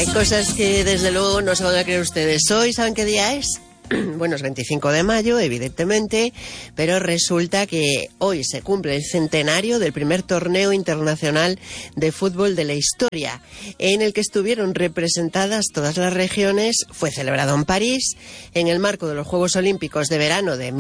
Cosas que desde luego no se van a creer ustedes. Hoy, ¿saben qué día es? Bueno, es 25 de mayo, evidentemente, pero resulta que hoy se cumple el centenario del primer torneo internacional de fútbol de la historia, en el que estuvieron representadas todas las regiones. Fue celebrado en París, en el marco de los Juegos Olímpicos de verano de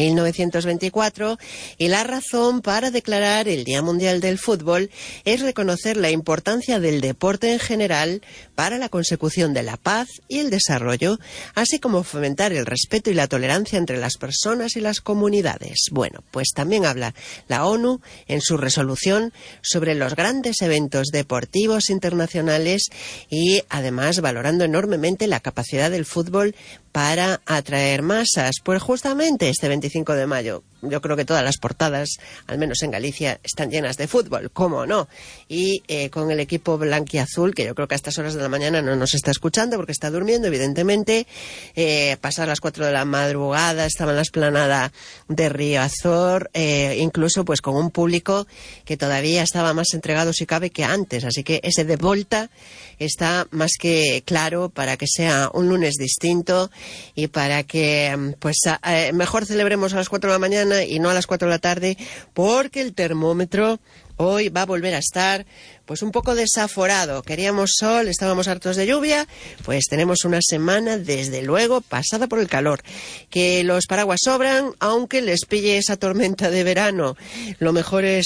1924, y la razón para declarar el Día Mundial del Fútbol es reconocer la importancia del deporte en general para la consecución de la paz y el desarrollo, así como fomentar el respeto y la tolerancia entre las personas y las comunidades. Bueno, pues también habla la ONU en su resolución sobre los grandes eventos deportivos internacionales y además valorando enormemente la capacidad del fútbol para atraer masas. Pues justamente este 25 de mayo, yo creo que todas las portadas, al menos en Galicia, están llenas de fútbol, ¿cómo no? Y con el equipo blanquiazul, que yo creo que a estas horas de la mañana no nos está escuchando porque está durmiendo, evidentemente. Pasadas las 4 de la madrugada estaba en la explanada de Riazor, incluso pues con un público que todavía estaba más entregado, si cabe, que antes. Así que ese de volta está más que claro para que sea un lunes distinto y para que pues mejor celebremos a las 4 de la mañana y no a las 4 de la tarde, porque el termómetro hoy va a volver a estar pues un poco desaforado. Queríamos sol, estábamos hartos de lluvia, pues tenemos una semana desde luego pasada por el calor. Que los paraguas sobran, aunque les pille esa tormenta de verano. Lo mejor es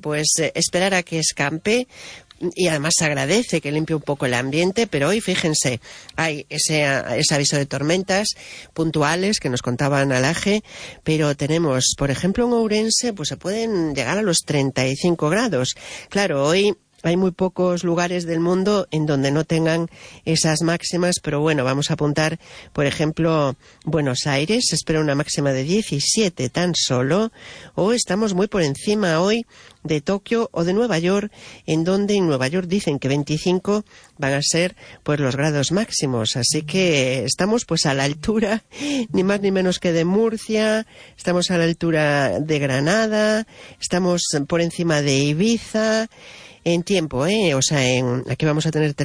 esperar a que escampe. Y además se agradece que limpie un poco el ambiente, pero hoy, fíjense, hay ese aviso de tormentas puntuales que nos contaban Alaje, pero tenemos, por ejemplo, en Ourense, pues se pueden llegar a los 35 grados. Claro, hoy hay muy pocos lugares del mundo en donde no tengan esas máximas, pero bueno, vamos a apuntar, por ejemplo, Buenos Aires, se espera una máxima de 17 tan solo, o estamos muy por encima hoy de Tokio o de Nueva York, en donde en Nueva York dicen que 25 van a ser pues los grados máximos, así que estamos pues a la altura, ni más ni menos que de Murcia, estamos a la altura de Granada, estamos por encima de Ibiza, en tiempo, o sea, aquí vamos a tener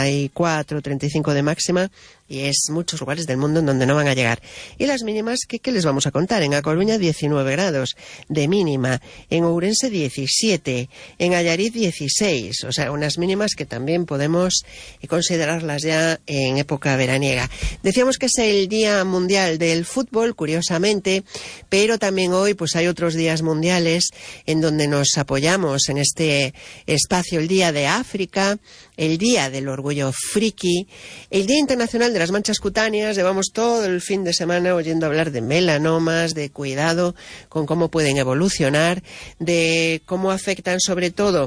34, 35 de máxima, y es muchos lugares del mundo en donde no van a llegar. Y las mínimas, ¿qué les vamos a contar? En A Coruña 19 grados de mínima, en Ourense 17, en Allariz 16, o sea, unas mínimas que también podemos considerarlas ya en época veraniega. Decíamos que es el Día Mundial del Fútbol, curiosamente, pero también hoy pues hay otros días mundiales en donde nos apoyamos en este espacio: el Día de África, el Día del Orgullo Friki, el Día Internacional de las Manchas Cutáneas. Llevamos todo el fin de semana oyendo hablar de melanomas, de cuidado con cómo pueden evolucionar, de cómo afectan sobre todo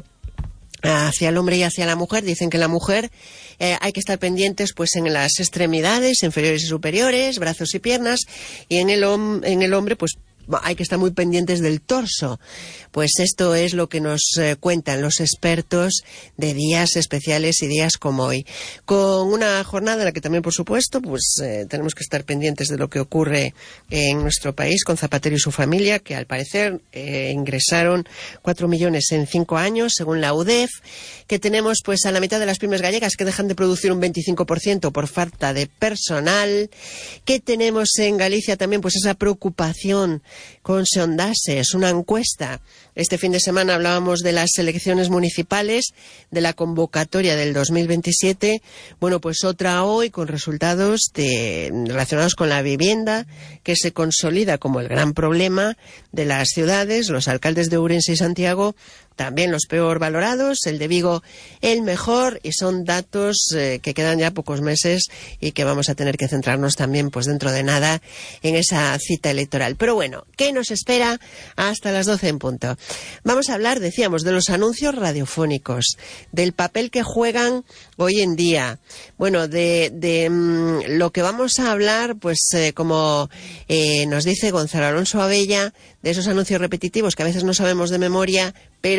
hacia el hombre y hacia la mujer. Dicen que la mujer hay que estar pendientes pues en las extremidades inferiores y superiores, brazos y piernas, y en el hombre pues hay que estar muy pendientes del torso. Pues esto es lo que nos cuentan los expertos de días especiales y días como hoy. Con una jornada en la que también, por supuesto, pues tenemos que estar pendientes de lo que ocurre en nuestro país con Zapatero y su familia, que al parecer ingresaron 4 millones en 5 años, según la UDEF, que tenemos pues a la mitad de las pymes gallegas que dejan de producir un 25% por falta de personal, que tenemos en Galicia también pues esa preocupación con Sondases, una encuesta. Este fin de semana hablábamos de las elecciones municipales, de la convocatoria del 2027. Bueno, pues otra hoy con resultados relacionados con la vivienda, que se consolida como el gran problema de las ciudades. Los alcaldes de Ourense y Santiago también los peor valorados, el de Vigo el mejor, y son datos que quedan ya pocos meses y que vamos a tener que centrarnos también pues dentro de nada en esa cita electoral. Pero bueno, ¿qué nos espera hasta las 12 en punto? Vamos a hablar, decíamos, de los anuncios radiofónicos, del papel que juegan hoy en día. Bueno, de lo que vamos a hablar, pues como nos dice Gonzalo Alonso Abella, de esos anuncios repetitivos que a veces no sabemos de memoria, pero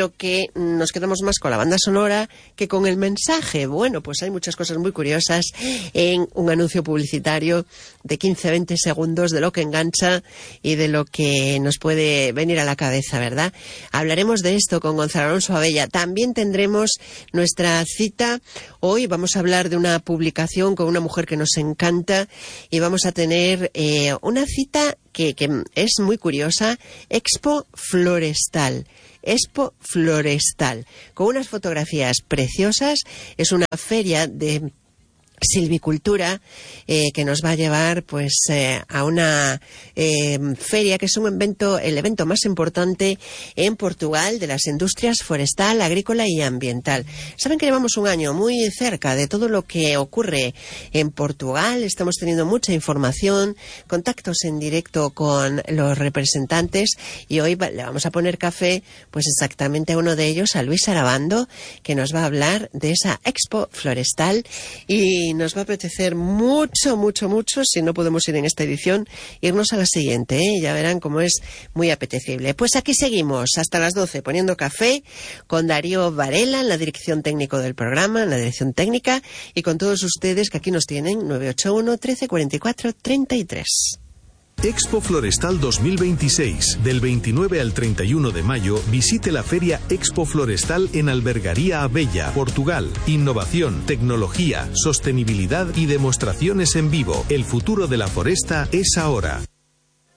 creo que nos quedamos más con la banda sonora que con el mensaje. Bueno, pues hay muchas cosas muy curiosas en un anuncio publicitario de 15-20 segundos, de lo que engancha y de lo que nos puede venir a la cabeza, ¿verdad? Hablaremos de esto con Gonzalo Alonso Abella. También tendremos nuestra cita. Hoy vamos a hablar de una publicación con una mujer que nos encanta y vamos a tener una cita que es muy curiosa, Expo Florestal. Expo Florestal, con unas fotografías preciosas. Es una feria de silvicultura que nos va a llevar pues a una feria que es el evento más importante en Portugal de las industrias forestal, agrícola y ambiental. Saben que llevamos un año muy cerca de todo lo que ocurre en Portugal. Estamos teniendo mucha información, contactos en directo con los representantes, y hoy le vamos a poner café pues exactamente a uno de ellos, a Luis Arabando, que nos va a hablar de esa Expo Florestal. Y nos va a apetecer mucho, si no podemos ir en esta edición, irnos a la siguiente, ¿eh? Ya verán cómo es muy apetecible. Pues aquí seguimos hasta las 12 poniendo café con Darío Varela en la dirección técnica del programa, en la dirección técnica, y con todos ustedes que aquí nos tienen 981 13 44 33. Expo Florestal 2026. Del 29 al 31 de mayo, visite la feria Expo Florestal en Albergaría Abella, Portugal. Innovación, tecnología, sostenibilidad y demostraciones en vivo. El futuro de la foresta es ahora.